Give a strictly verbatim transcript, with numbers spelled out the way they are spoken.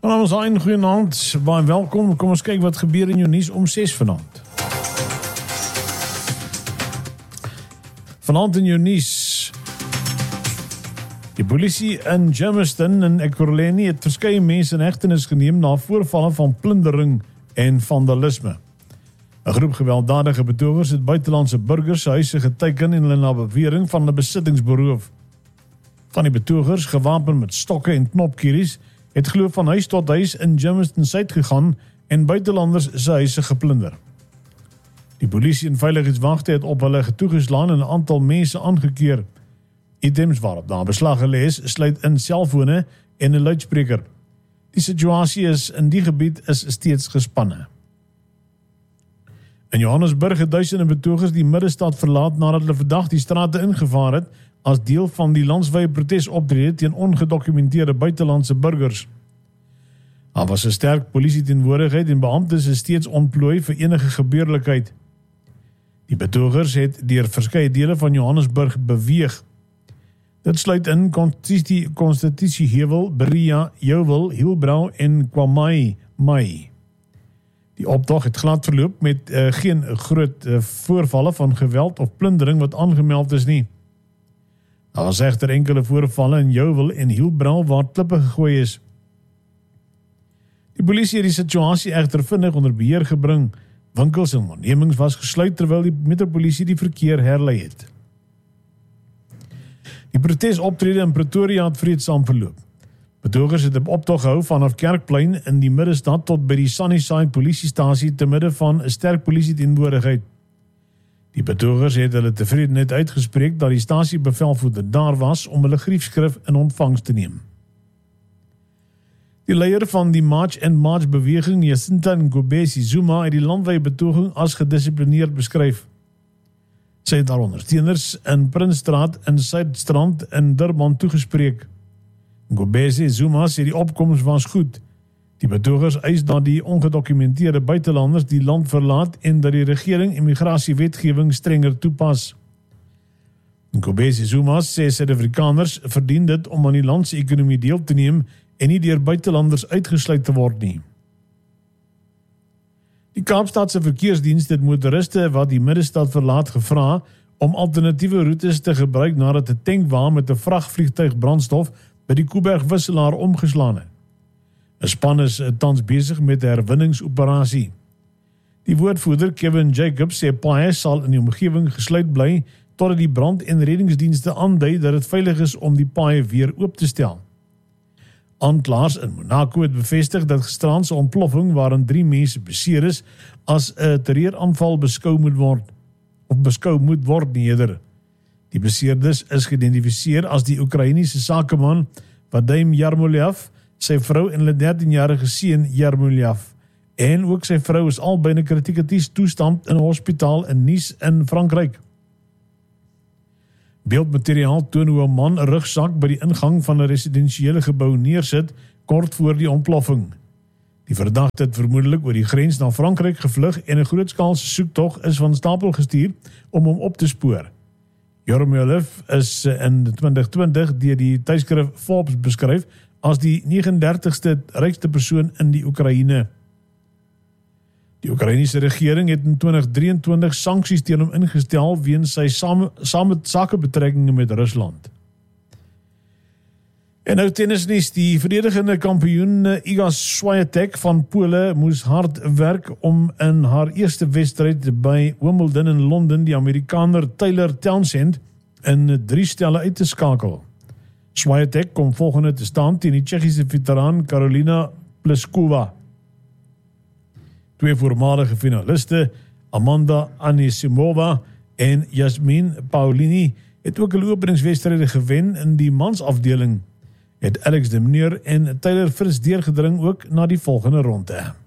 Hallo ons een goeienaand, baie welkom. Kom ons kyk wat gebeur in jou nuus om ses vanaand. Vanaand in jou nuus. Die polisie in Germiston in Ekurhuleni het verskeie mense in hegtenis geneem na voorvalle van plundering en vandalisme. 'n Groep gewelddadige betogers het buitelandse burgers se huise geteiken en hulle na bewering van 'n besittingsberoof. Van die betogers, gewapen met stokke en knopkieries, het geloof van huis tot huis in Germiston Suid gegaan en buitelanders se huise geplunder. Die polisie en veiligheidswagte het op hulle toegeslaan en 'n aantal mense aangekeer. Items waarop daar beslag gelê is, sluit in selfone en 'n luidspreker. Die situasie is in die gebied is steeds gespanne. In Johannesburg het duisende betogers die middestad verlaat nadat hulle vandag die strate ingevaar het as deel van die landwyse protesoptrede teen ongedokumenteerde buitelandse burgers. Daar was 'n sterk polisieteenwoordigheid en beamptes is steeds ontplooi vir enige gebeurlikheid. Die betogers het deur verskeie dele van Johannesburg beweeg. Dit sluit in Konstitusieheuwel, Berea, Yeoville, Hillbrow en Kwamai Mai. Die optog het glad verloop met uh, geen groot uh, voorvalle van geweld of plundering wat aangemeld is nie. Daar was egter enkele voorvalle in Yeoville en Hillbrow waar klippe gegooi is. Die polisie het die situasie egter vinnig onder beheer gebring. Winkels en ondernemings was gesluit terwyl die metropolisie die verkeer herlei het. Die protesoptrede in Pretoria het vreedsaam verloop. Betogers het 'n optog gehou vanaf Kerkplein in die middestad tot by die Sunnyside polisiestasie te midde van 'n sterk polisieteenwoordigheid. Die betogers het hulle tevredenheid uitgespreek dat die stasiebevelvoerder daar was om hulle griefskrif in ontvangs te neem. Die leier van die March and March beweging, Jacinta Ngobesi Zuma, het die landwyse betoging as gedissiplineerd beskryf. Sy het haar ondersteuners in Prinsstraat en Suidstrand in Durban toegespreek. Ngobesi Zuma sê die opkoms was goed. Die betogers eis dat die ongedokumenteerde buitelanders die land verlaat en dat die regering immigrasiewetgewing strenger toepas. Ngobesi Zuma sê Suid-Afrikaners verdien dit om aan die land se ekonomie deel te neem en nie deur buitelanders uitgesluit te word nie. Die Kaapstadse verkeersdiens het motoriste wat die middestad verlaat gevra om alternatiewe roetes te gebruik nadat 'n tankwa met 'n vragvliegtuig brandstof by die Kuiberg-wisselaar omgeslaan het. 'n Span is tans besig met 'n herwinningsoperasie. Die woordvoerder Kevin Jacobs sê paaie sal in die omgewing gesluit bly totdat die brand- en reddingsdienste aandui dat dit veilig is om die paaie weer oop te stel. Aanklaers in Monaco het bevestig dat gisterand se ontploffing waarin drie mense beseer is as 'n terreuraanval beskou moet word of beskou moet word eerder. Die beseerdes is geïdentifiseer as die Oekraïense sakeman Vadim Yarmolyev, sy vrou en hulle dertienjarige seun Yarmolyev, en ook sy vrou is albei in 'n kritieke toestand in 'n hospitaal in Nice in Frankryk. Beeldmateriaal toon hoe 'n man 'n rugsak by die ingang van 'n residensiële gebou neersit kort voor die ontploffing. Die verdagte het vermoedelik oor die grens na Frankryk gevlug en 'n grootskaalse soektog is van stapel gestuur om hom op te spoor. Yarmolyev is in twintig twintig deur die tydskrif Forbes beskryf as die negentig en dertigste rykste persoon in die Oekraïne. Die Oekraïense regering het in twintig drieëntwintig sanksies teen hom ingestel weens sy same, same sakebetrekkinge met Rusland. En nou tennisnuus, die verdedigende kampioen Iga Swiatek van Pole moes hard werk om in haar eerste wedstryd by Wimbledon in Londen die Amerikaner Taylor Townsend in drie stelle uit te skakel. Swiatek kom volgende te staan teen die Tsjechiese veteraan Karolina Pliskova. Twee voormalige finaliste, Amanda Anisimova en Yasmin Paolini, het ook 'n openingswedstryde gewen in die mansafdeling. Het Alex de Minaur en Taylor Fritz deurgedring ook na die volgende ronde.